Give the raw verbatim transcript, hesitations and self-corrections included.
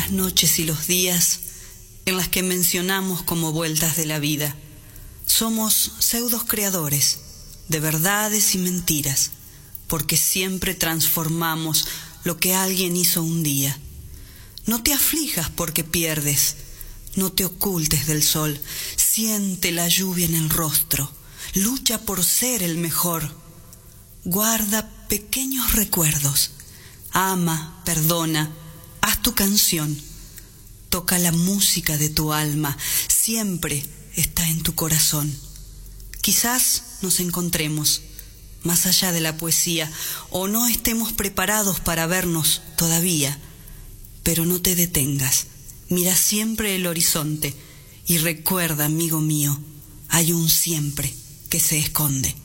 las noches y los días en las que mencionamos como vueltas de la vida. Somos pseudos creadores de verdades y mentiras, porque siempre transformamos lo que alguien hizo un día. No te aflijas porque pierdes, no te ocultes del sol, siente la lluvia en el rostro, lucha por ser el mejor. Guarda pequeños recuerdos, ama, perdona, haz tu canción, toca la música de tu alma, siempre está en tu corazón. Quizás nos encontremos más allá de la poesía o no estemos preparados para vernos todavía, pero no te detengas, mira siempre el horizonte y recuerda, amigo mío, hay un siempre que se esconde.